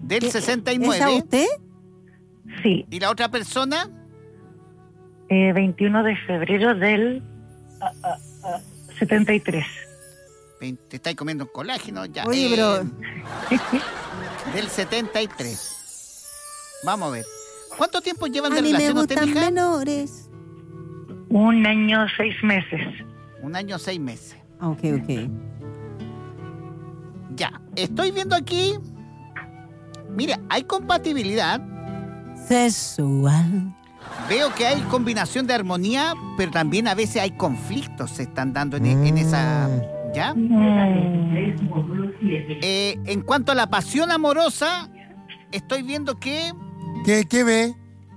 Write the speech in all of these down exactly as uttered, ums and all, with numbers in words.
Del sesenta y nueve. ¿Es a usted? Sí. ¿Y la otra persona? Eh, veintiuno de febrero del uh, uh, uh, setenta y tres. Te estáis comiendo un colágeno ya. Oye, eh, pero... Del setenta y tres. Vamos a ver. ¿Cuánto tiempo llevan A de mí me relación ustedes, gustan mija? menores. Un año, seis meses. Un año, seis meses. Ok, ok. Ya, estoy viendo aquí. Mira, hay compatibilidad. Sexual. Veo que hay combinación de armonía, pero también a veces hay conflictos se están dando en, en esa... ¿Ya? Eh, en cuanto a la pasión amorosa, estoy viendo que ¿Qué, qué ve?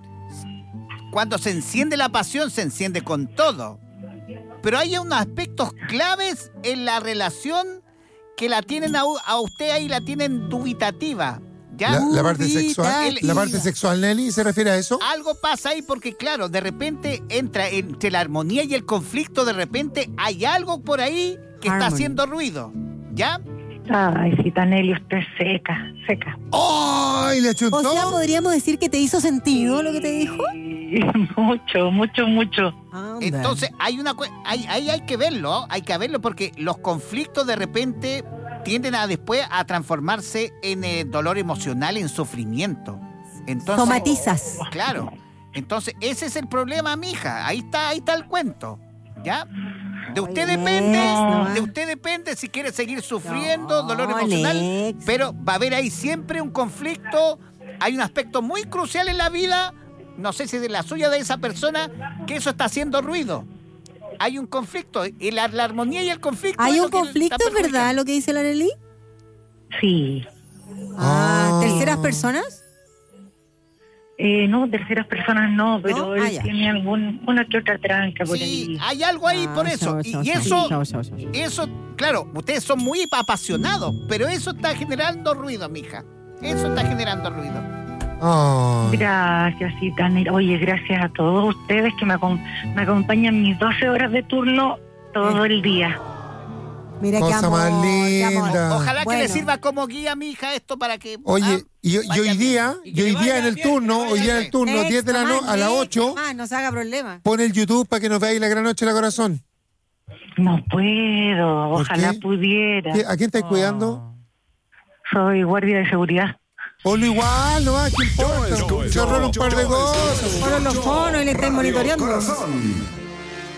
cuando se enciende la pasión, se enciende con todo. Pero hay unos aspectos claves en la relación que la tienen a, a usted ahí, la tienen dubitativa. ¿Ya? La, la parte sexual, El- la parte sexual, Nelly, ¿se refiere a eso? Algo pasa ahí porque, claro, de repente entra entre la armonía y el conflicto, de repente hay algo por ahí que está Harmony. haciendo ruido. ¿Ya? Ay, sí, Taneli, usted es seca, seca. ¡Ay, le chuntó! O sea, podríamos decir que te hizo sentido lo que te dijo. Sí, mucho, mucho, mucho. Anda. Entonces, hay una cue- hay, ahí hay que verlo, hay que verlo porque los conflictos de repente tienden a después a transformarse en eh, dolor emocional, en sufrimiento. Entonces, Somatizas. claro. Entonces, ese es el problema, mija. Ahí está, ahí está el cuento. ¿Ya? De usted Ay, depende, Lex, de no. usted depende si quiere seguir sufriendo No, dolor emocional, Lex. pero va a haber ahí siempre un conflicto. Hay un aspecto muy crucial en la vida, no sé si de la suya de esa persona, que eso está haciendo ruido. Hay un conflicto, y la, la armonía y el conflicto... ¿Hay es un lo que conflicto, está es verdad, perjudicando. lo que dice la Nelly? Sí. Ah, Ah. ¿terceras personas? Eh, no, terceras personas no, pero ¿No? él Ah, ya. tiene algún, una que otra tranca por Sí, ahí. hay algo ahí por Ah, eso. chao, Y, chao, y chao, eso, chao, chao, chao. eso, claro, ustedes son muy apasionados, pero eso está generando ruido, mija. Eso está generando ruido. Ay. Gracias, sí, Taneli. Oye, gracias a todos ustedes que me, acom- me acompañan mis doce horas de turno todo el día. Mira qué Cosa amor, más qué amor. linda. Ojalá Bueno. que le sirva como guía, mija, esto para que... Oye, ah, y, y vaya hoy día, bien. y que hoy le día vaya en el bien, que turno, le vaya hoy día en el bien. turno, Next, diez de la noche, nomás, a las next, ocho, nomás, no se haga problema. pone el YouTube para que nos veáis la gran noche de la corazón. No puedo, ¿Por ojalá qué? pudiera. ¿Qué- ¿A quién estáis cuidando? Soy guardia de seguridad. Ponlo igual, ¿no? ¿Qué importa? Se ahorraron un par de cosas. Ahora los fonos y le estáis monitoreando. Corazón.